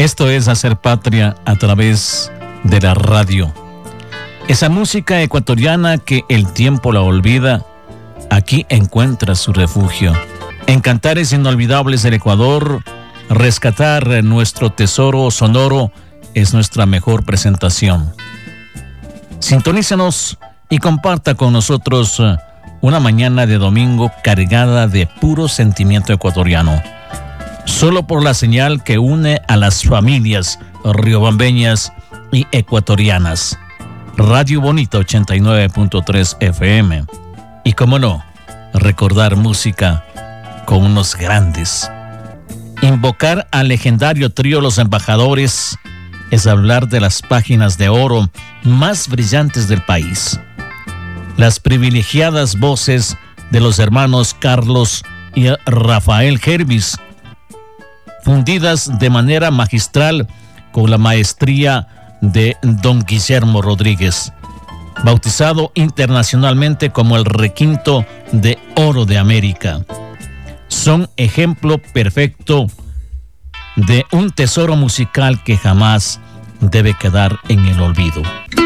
Esto es Hacer Patria a través de la radio. Esa música ecuatoriana que el tiempo la olvida, aquí encuentra su refugio. En Cantares Inolvidables del Ecuador, rescatar nuestro tesoro sonoro es nuestra mejor presentación. Sintonícenos y comparta con nosotros una mañana de domingo cargada de puro sentimiento ecuatoriano. Solo por la señal que une a las familias riobambeñas y ecuatorianas. Radio Bonita 89.3 FM. Y cómo no, recordar música con unos grandes. Invocar al legendario trío Los Embajadores es hablar de las páginas de oro más brillantes del país. Las privilegiadas voces de los hermanos Carlos y Rafael Gervis, fundidas de manera magistral con la maestría de don Guillermo Rodríguez, bautizado internacionalmente como el requinto de oro de América. Son ejemplo perfecto de un tesoro musical que jamás debe quedar en el olvido.